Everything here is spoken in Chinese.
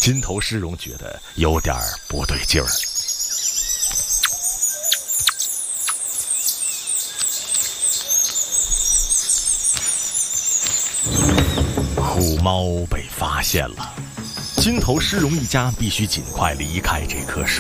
金头狮龙觉得有点不对劲儿。虎猫被发现了，金头狮龙一家必须尽快离开这棵树。